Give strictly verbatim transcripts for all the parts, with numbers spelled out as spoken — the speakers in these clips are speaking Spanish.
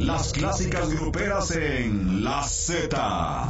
Las clásicas gruperas en La Z.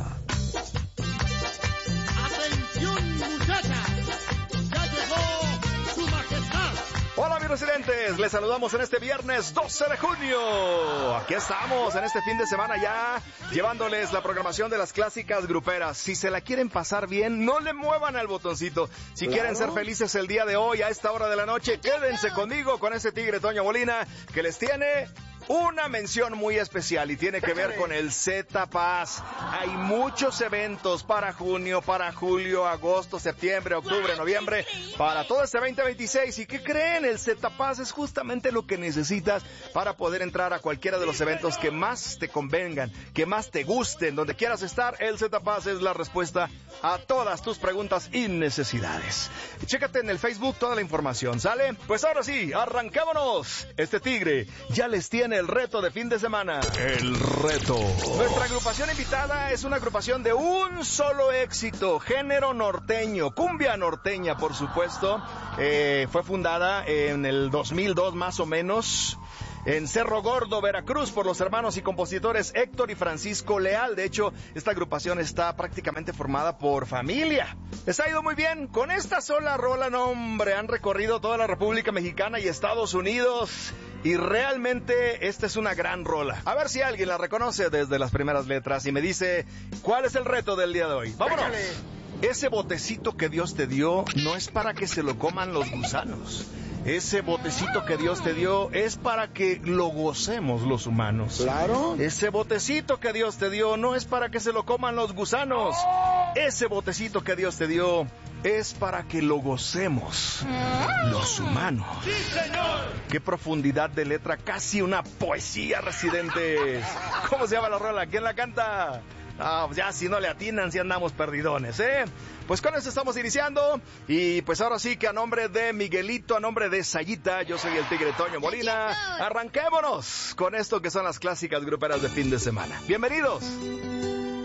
¡Atención, muchachas! ¡Ya llegó su majestad! Hola, mis residentes, les saludamos en este viernes doce de junio. Aquí estamos en este fin de semana ya, llevándoles la programación de las clásicas gruperas. Si se la quieren pasar bien, no le muevan al botoncito. Si claro. quieren ser felices el día de hoy, a esta hora de la noche, quédense conmigo con ese tigre Toño Molina, que les tiene una mención muy especial y tiene que ver con el Z-Pass. Hay muchos eventos para junio, para julio, agosto, septiembre, octubre, noviembre, para todo este veinte veintiséis. ¿Y qué creen? El Z-Pass es justamente lo que necesitas para poder entrar a cualquiera de los eventos que más te convengan, que más te gusten, donde quieras estar. El Z-Pass es la respuesta a todas tus preguntas y necesidades. Chécate en el Facebook toda la información, ¿sale? Pues ahora sí, arranquémonos. Este tigre ya les tiene el reto de fin de semana. El reto. Nuestra agrupación invitada es una agrupación de un solo éxito, género norteño, cumbia norteña, por supuesto. Eh, fue fundada en el dos mil dos más o menos, en Cerro Gordo, Veracruz, por los hermanos y compositores Héctor y Francisco Leal. De hecho, esta agrupación está prácticamente formada por familia. Les ha ido muy bien. Con esta sola rola, no hombre, han recorrido toda la República Mexicana y Estados Unidos. Y realmente esta es una gran rola. A ver si alguien la reconoce desde las primeras letras y me dice cuál es el reto del día de hoy. ¡Vámonos! Déjale. Ese botecito que Dios te dio no es para que se lo coman los gusanos. Ese botecito que Dios te dio es para que lo gocemos los humanos. Claro. Ese botecito que Dios te dio no es para que se lo coman los gusanos. Ese botecito que Dios te dio es para que lo gocemos los humanos. ¡Sí, señor! ¡Qué profundidad de letra! Casi una poesía, residentes. ¿Cómo se llama la rola? ¿Quién la canta? Ah, pues ya si no le atinan, si andamos perdidones, ¿eh? Pues con eso estamos iniciando. Y pues ahora sí que a nombre de Miguelito, a nombre de Sayita, yo soy el tigre Toño Molina. Arranquémonos con esto que son las clásicas gruperas de fin de semana. ¡Bienvenidos!